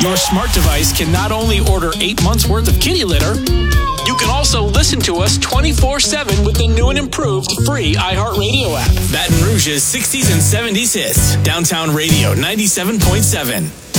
Your smart device can not only order 8 months worth of kitty litter, you can also listen to us 24/7 with the new and improved free iHeartRadio app. Baton Rouge's 60s and 70s hits. Downtown Radio 97.7.